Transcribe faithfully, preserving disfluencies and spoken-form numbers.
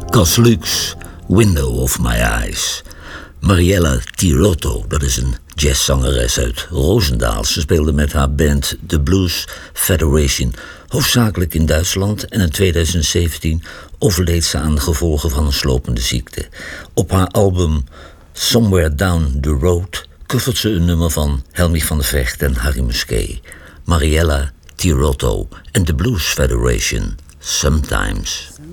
Cos Lux, Window of My Eyes. Mariella Tirotto, dat is een jazzzangeres uit Roosendaal. Ze speelde met haar band The Blues Federation, hoofdzakelijk in Duitsland, en in twintig zeventien overleed ze aan de gevolgen van een slopende ziekte. Op haar album Somewhere Down the Road covert ze een nummer van Helmi van der Vecht en Harry Musquet. Mariella Tirotto en The Blues Federation, Sometimes.